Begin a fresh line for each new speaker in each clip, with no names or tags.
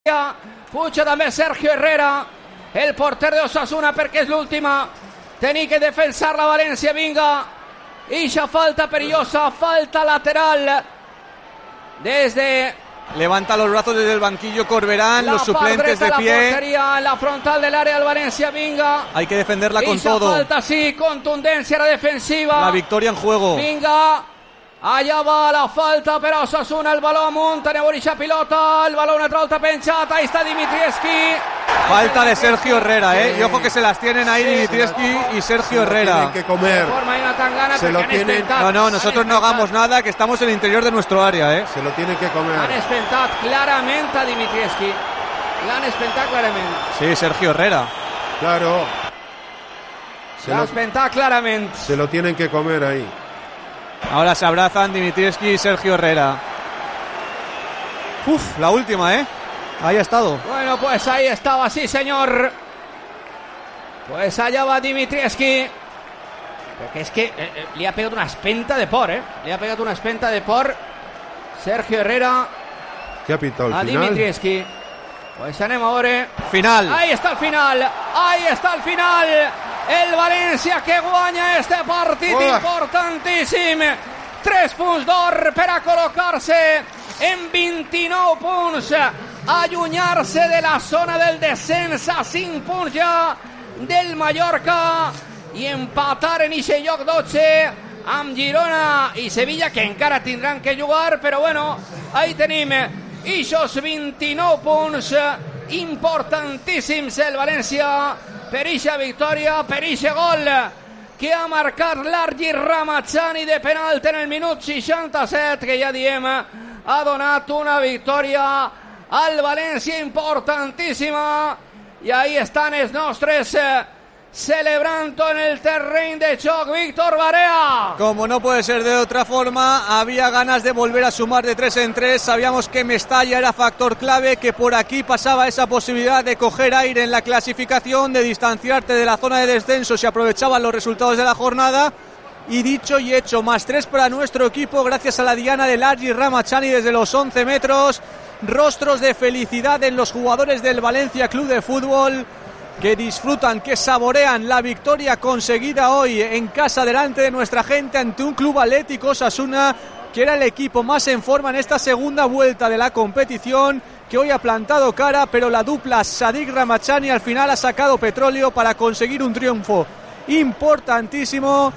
Puja també Sergio Herrera, el porter de Osasuna, perquè és l'última. Tenir que defensar la València, vinga. Ixa falta perillosa, falta lateral.
Levanta los brazos desde el banquillo Corberán, los suplentes de pie.
La porteria en la frontal del área del Valencia, vinga.
Hay que defenderla con todo.
Falta, sí, contundencia a la defensiva.
La victoria en juego.
Vinga. Allà va la falta per a Osasuna, el baló amunt, anem a orixa pilota, el baló una altra volta penjat, ahí está Dimitrievski.
Falta de Sergio Herrera, y ojo que se las tienen ahí Dimitrievski y Sergio Herrera.
Tienen que comer.
Se lo tienen.
No, nosotros no hagamos nada, que estamos en el interior de nuestro área,
Se lo tienen que comer.
Han espentat clarament a Dimitrievski. L'han espentat clarament.
Sí, Sergio Herrera.
Claro.
L'han espentat clarament.
Se lo tienen que comer ahí.
Ahora se abrazan Dimitrievski y Sergio Herrera. La última, Ahí ha estado.
Bueno, pues ahí estaba, sí, señor. Pues allá va Dimitrievski. Porque es que le ha pegado una espenta de por, Le ha pegado una espenta de por Sergio Herrera.
¿Qué ha pitado el
a
final?
Dimitrievski. Pues anem a veure.
Final.
Ahí está el final. Ahí está el final. El València que guanya este partit importantíssim. 3 punts d'or per a col·locar-se en 29 punts, allunyar-se de la zona del descens a 5 punts ja del Mallorca i empatar en ixe lloc 12 amb Girona i Sevilla, que encara tindran que jugar, però bueno, ahí tenim ixos 29 punts importantíssims el València per ixa victòria, per ixe gol que ha marcat l'Argi Ramazani de penalt en el minut 67, que ja diem ha donat una victòria al València importantíssima, i ahí estan els nostres celebrando en el terreny de joc. Víctor Barea.
Como no puede ser de otra forma, había ganas de volver a sumar de 3 en 3. Sabíamos que Mestalla era factor clave, que por aquí pasaba esa posibilidad de coger aire en la clasificación, de distanciarte de la zona de descenso si aprovechaban los resultados de la jornada. Y dicho y hecho, más 3 para nuestro equipo gracias a la diana del Argi Ramazani desde los 11 metros. Rostros de felicidad en los jugadores del Valencia Club de Fútbol, que disfrutan, que saborean la victoria conseguida hoy en casa delante de nuestra gente ante un Club Atlético Osasuna que era el equipo más en forma en esta segunda vuelta de la competición, que hoy ha plantado cara, pero la dupla Sadik Ramazani al final ha sacado petróleo para conseguir un triunfo importantísimo.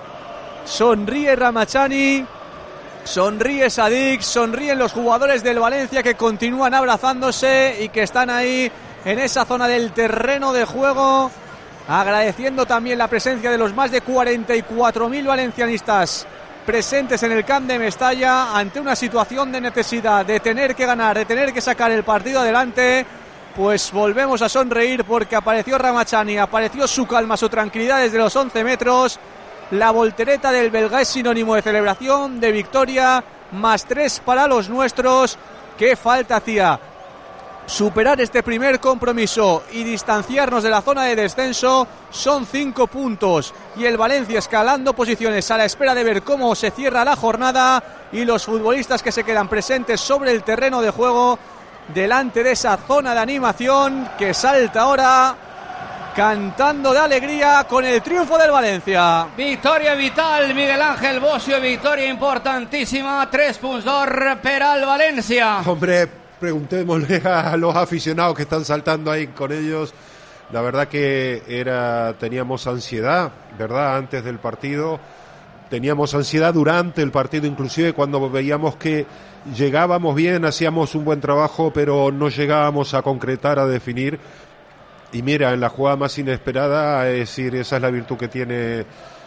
Sonríe Ramazani, sonríe Sadik, sonríen los jugadores del Valencia, que continúan abrazándose y que están ahí en esa zona del terreno de juego, agradeciendo también la presencia de los más de 44.000 valencianistas presentes en el Camp de Mestalla ante una situación de necesidad, de tener que ganar, de tener que sacar el partido adelante. Pues volvemos a sonreír porque apareció Ramazani, apareció su calma, su tranquilidad desde los 11 metros. La voltereta del belga es sinónimo de celebración, de victoria, más 3 para los nuestros. ¿Qué falta hacía? Superar este primer compromiso y distanciarnos de la zona de descenso. Son 5 puntos y el Valencia escalando posiciones a la espera de ver cómo se cierra la jornada, y los futbolistas que se quedan presentes sobre el terreno de juego delante de esa zona de animación, que salta ahora cantando de alegría con el triunfo del Valencia.
Victòria vital, Miguel Ángel Bocio, victòria importantíssima, 3 punts d'or per al València.
Hombre, preguntémosle a los aficionados que están saltando ahí con ellos. La verdad que teníamos ansiedad, ¿verdad? Antes del partido, teníamos ansiedad durante el partido, inclusive cuando veíamos que llegábamos bien, hacíamos un buen trabajo, pero no llegábamos a concretar, a definir. Y mira, en la jugada más inesperada, es decir, esa es la virtud que tiene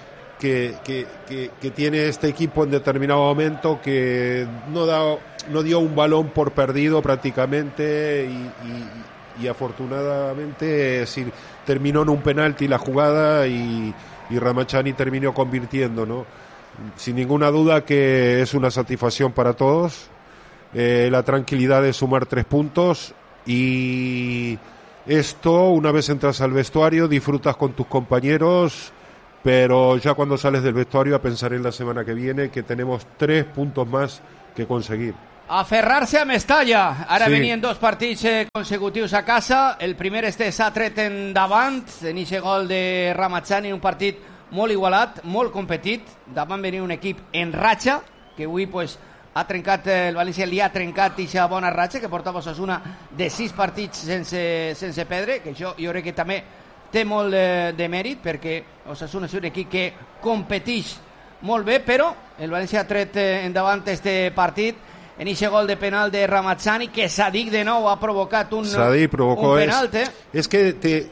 que tiene este equipo en determinado momento, que no dio un balón por perdido prácticamente, y afortunadamente, es decir, terminó en un penalti la jugada y Ramazani terminó convirtiendo, ¿no? Sin ninguna duda que es una satisfacción para todos, la tranquilidad de sumar 3 puntos, y esto, una vez entras al vestuario, disfrutas con tus compañeros, pero ya cuando sales del vestuario a pensar en la semana que viene, que tenemos 3 puntos más que conseguir.
Aferrar-se a Mestalla. Ara
Sí.
venien 2 partits consecutius a casa. El primer s'ha tret endavant en aquest gol de Ramazzani, un partit molt igualat, molt competit. Davant venia un equip en ratxa, que avui pues, ha trencat, el València li ha trencat aquesta bona ratxa que portava Osasuna de 6 partits sense perdre, que això jo crec que també té molt de mèrit, perquè Osasuna és un equip que competeix molt bé, però el València ha tret endavant este partit en ese gol de penal de Ramazzani, que Sadik de nou ha provocat un penal.
Es que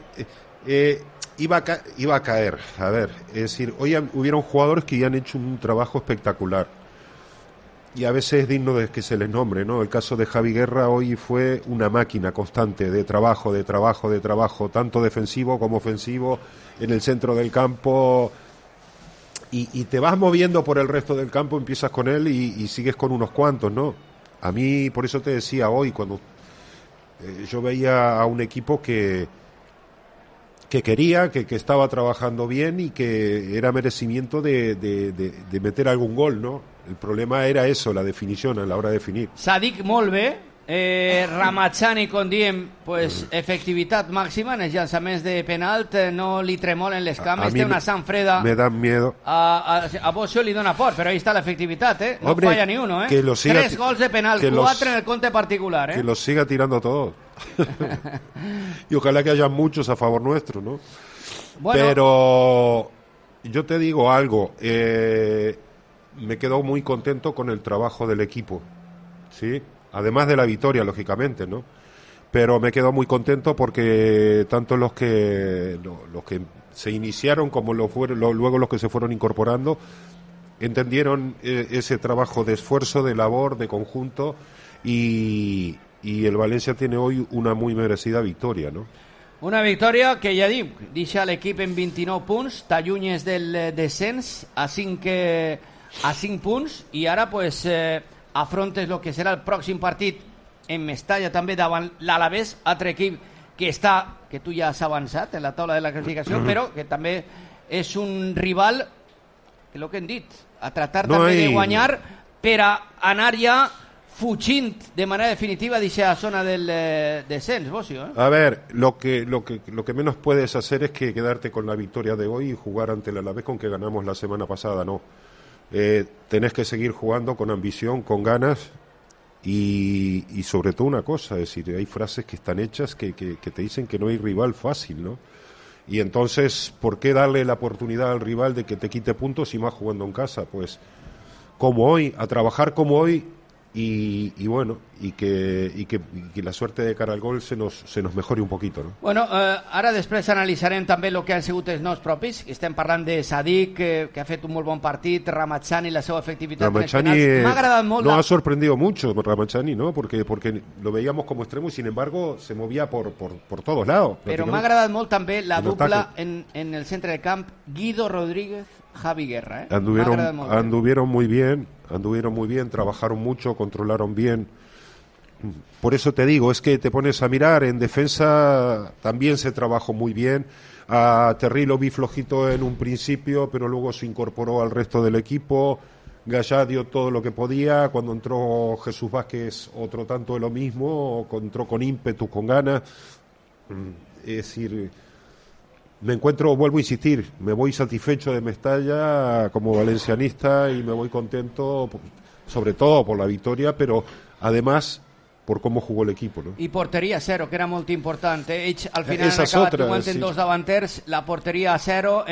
iba a caer. A ver, es decir, hoy hubieron jugadores que ya han hecho un trabajo espectacular y a veces es digno de que se les nombre, ¿no? El caso de Javi Guerra hoy fue una máquina constante de trabajo, tanto defensivo como ofensivo, en el centro del campo. Y te vas moviendo por el resto del campo, empiezas con él y sigues con unos cuantos, ¿no? A mí, por eso te decía hoy, cuando yo veía a un equipo que quería, que estaba trabajando bien y que era merecimiento de meter algún gol, ¿no? El problema era eso, la definición, a la hora de definir.
Sadik molt bé, Ramazzani, com diem, pues, efectivitat màxima en els llançaments de penalt, no li tremolen les cames, té una sang freda.
Me dan miedo.
A Bocio li dona por, però ahí està l'efectivitat, no
Hombre,
falla ni uno,
que lo siga,
3 gols de penal, 4 en el compte particular,
Que los siga tirando todos. Y ojalá que haya muchos a favor nuestro, ¿no? Bueno, pero yo te digo algo, me quedo muy contento con el trabajo del equipo, ¿sí? Además de la victoria, lógicamente, ¿no? Pero me quedo muy contento porque tanto los que se iniciaron como luego los que se fueron incorporando entendieron ese trabajo de esfuerzo, de labor, de conjunto, y el Valencia tiene hoy una muy merecida victoria, ¿no?
Una victòria que ja dic, deixa l'equip en 29 punts, t'allunyes del descens a 5 punts, i ara pues afrontes el que serà el pròxim partit en Mestalla, també davant l'Alavés, altre equip que tu ja has avançat en la taula de la classificació, però que també és un rival que el que hem dit, a tratar també de guanyar per a anar ja fugint de manera definitiva d'aquesta zona del descens, Bocio,
A ver, lo que menos puedes hacer es que quedarte con la victoria de hoy y jugar ante el Alavés con que ganamos la semana pasada, no. Tenés que seguir jugando con ambición, con ganas y sobre todo una cosa, es decir, hay frases que están hechas que te dicen que no hay rival fácil, ¿no? Y entonces, ¿por qué darle la oportunidad al rival de que te quite puntos y más jugando en casa? Pues como hoy, a trabajar como hoy y bueno, y que la suerte de cara al gol se nos mejore un poquito, ¿no?
Bueno, ara després analitzarem també el que han sigut els nostres propis. Estem parlant de Sadik, que ha fet un molt bon partit, Ramazzani, la seva efectivitat.
Ramazzani
m'ha agradat molt.
No ha sorprendido mucho Ramazzani, ¿no? Porque lo veíamos como extremo y sin embargo se movía por todos lados.
Però m'ha agradat molt també la dupla en el centre del camp, Guido Rodríguez, Javi Guerra.
Anduvieron muy bien, trabajaron mucho, controlaron bien. Por eso te digo, es que te pones a mirar, en defensa también se trabajó muy bien. A Terry lo vi flojito en un principio, pero luego se incorporó al resto del equipo. Gallá dio todo lo que podía. Cuando entró Jesús Vázquez, otro tanto de lo mismo, entró con ímpetu, con ganas. Es decir, vuelvo a insistir, me voy satisfecho de Mestalla como valencianista y me voy contento, sobre todo por la victoria, pero además por cómo jugó el equipo, ¿no?
I porteria a 0, que era molt important. Ells al final han acabat jugant en 2 davanters, la porteria a 0.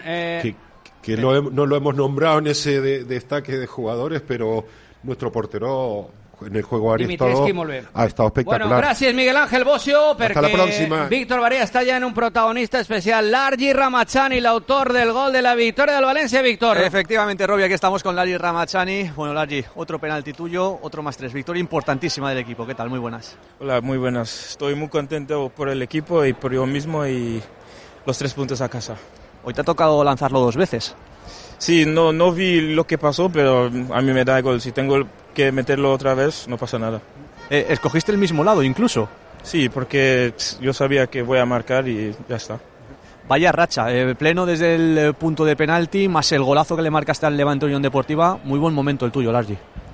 No lo hemos nombrado en ese destaque de jugadores, pero nuestro portero en el juego ha estado espectacular.
Bueno, gràcies Miguel Ángel Bocio,
perquè
Víctor Barea està ja en un protagonista especial. Largi Ramazzani, l'autor del gol de la victoria del Valencia, Víctor.
Efectivamente, Robbie, aquí estamos con Largi Ramazzani. Bueno, Largi, otro penalti tuyo, otro +3. Victoria importantísima del equipo. ¿Qué tal? Muy buenas.
Hola, muy buenas. Estoy muy contento por el equipo y por yo mismo y los 3 puntos a casa.
Hoy te ha tocado lanzarlo 2 veces.
Sí, no vi lo que pasó, pero a mí me da igual. Si tengo que meterlo otra vez, no pasa nada.
¿Escogiste el mismo lado incluso?
Sí, porque yo sabía que voy a marcar y ya está.
Vaya racha, pleno desde el punto de penalti, más el golazo que le marcaste al Levante Unión Deportiva. Muy buen momento el tuyo, Largi.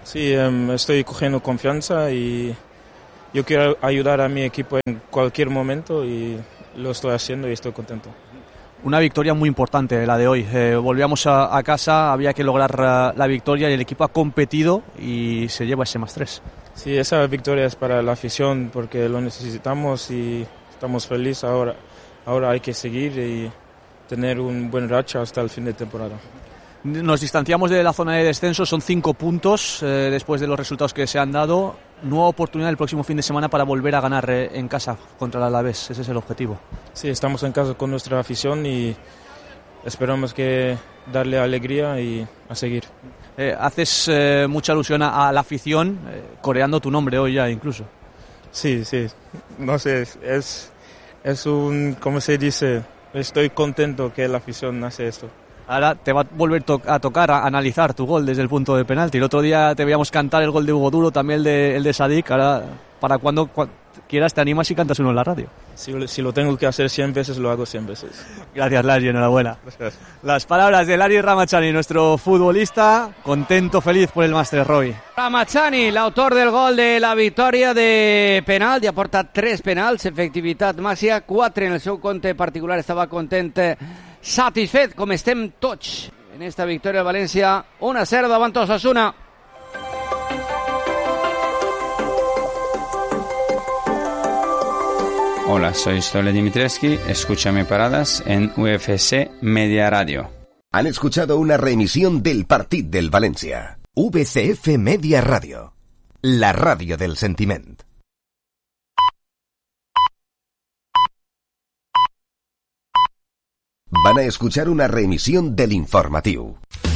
Sí, estoy cogiendo confianza y yo quiero ayudar a mi equipo en cualquier momento y lo estoy haciendo y estoy contento.
Una victoria muy importante la de hoy. Volvíamos a casa, había que lograr la victoria y el equipo ha competido y se lleva ese +3.
Sí, esa victoria es para la afición porque lo necesitamos y estamos felices ahora. Ahora hay que seguir y tener un buen racha hasta el fin de temporada.
Nos distanciamos de la zona de descenso, son 5 puntos después de los resultados que se han dado. Nueva oportunidad el próximo fin de semana para volver a ganar en casa contra el Alavés, ese es el objetivo.
Sí, estamos en casa con nuestra afición y esperamos que darle alegría y a seguir.
Haces mucha alusión a la afición, coreando tu nombre hoy ya incluso.
Sí, no sé, es un, ¿cómo se dice? Estoy contento que la afición hace esto.
Ahora te va a volver a tocar a analizar tu gol desde el punto de penalti. El otro día te veíamos cantar el gol de Hugo Duro, también el de Sadik. Ahora, para cuando quieras, te animas y cantas uno en la radio.
Si lo tengo que hacer 100 veces, lo hago 100 veces.
Gracias, Lari, enhorabuena.
Gracias.
Las palabras de Lari Ramachani, nuestro futbolista, contento, feliz por el Masters, Roy.
Ramachani, l'autor del gol de la victòria de penal, ja porta 3 penals, efectivitat màxima, 4 en el seu compte particular, estava content, satisfet, com estem tots en esta victòria de València, 1-0 davant Osasuna.
Hola, soy Stole Dimitrescu, escúchame paradas en UFC Media Radio.
Han escuchado una reemisión del Partit del Valencia. VCF Media Radio, la radio del sentiment. Van a escuchar una reemisión del informatiu.